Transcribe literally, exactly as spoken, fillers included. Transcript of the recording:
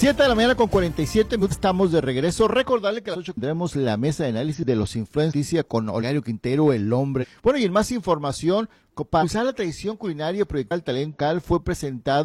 siete de la mañana con cuarenta y siete minutos, estamos de regreso. Recordarle que a las ocho tendremos la mesa de análisis de los influencers con Olegario Quintero, el hombre. Bueno, y en más información, para usar la tradición culinaria proyectada el talento local fue presentado